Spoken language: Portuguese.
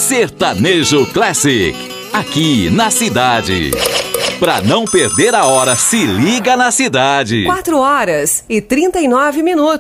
Sertanejo Classic, aqui na cidade. Pra não perder a hora, se liga na cidade. 4h39.